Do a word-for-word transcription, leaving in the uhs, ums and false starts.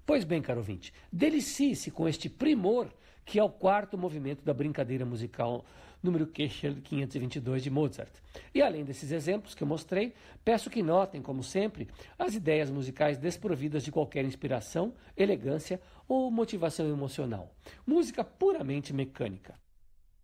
Pois bem, caro ouvinte, delicie-se com este primor que é o quarto movimento da brincadeira musical número Köchel quinhentos e vinte e dois de Mozart. E além desses exemplos que eu mostrei, peço que notem, como sempre, as ideias musicais desprovidas de qualquer inspiração, elegância ou motivação emocional. Música puramente mecânica.